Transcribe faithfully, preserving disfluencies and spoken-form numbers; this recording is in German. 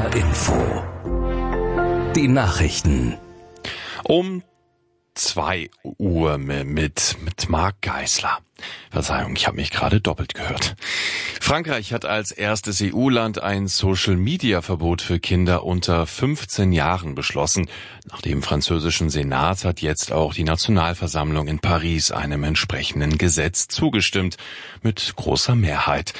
R Info. Die Nachrichten. Um zwei Uhr mit, mit Marc Geisler. Verzeihung, ich habe mich gerade doppelt gehört. Frankreich hat als erstes E U-Land ein Social-Media-Verbot für Kinder unter fünfzehn Jahren beschlossen. Nach dem französischen Senat hat jetzt auch die Nationalversammlung in Paris einem entsprechenden Gesetz zugestimmt. Mit großer Mehrheit.